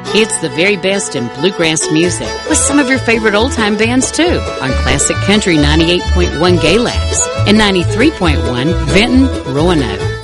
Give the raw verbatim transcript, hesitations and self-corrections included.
It's the very best in bluegrass music with some of your favorite old-time bands, too, on Classic Country ninety-eight point one Galax and ninety-three point one Benton, Roanoke.